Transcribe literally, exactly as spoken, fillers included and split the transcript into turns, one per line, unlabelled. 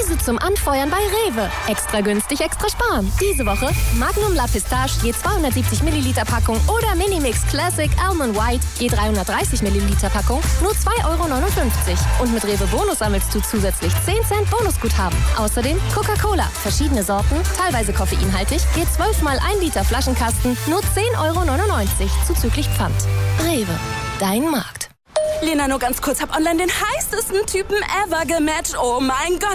Preise zum Anfeuern bei Rewe. Extra günstig, extra sparen. Diese Woche Magnum La Pistache je zweihundertsiebzig Milliliter Packung oder Minimix Classic Almond White je dreihundertdreißig Milliliter Packung nur zwei Euro neunundfünfzig. Und mit Rewe Bonus sammelst du zusätzlich zehn Cent Bonusguthaben. Außerdem Coca-Cola, verschiedene Sorten, teilweise koffeinhaltig, je zwölf mal ein Liter Flaschenkasten, nur zehn Euro neunundneunzig, zuzüglich Pfand. Rewe, dein Markt.
Lena, nur ganz kurz, hab online den heißesten Typen ever gematcht. Oh mein Gott,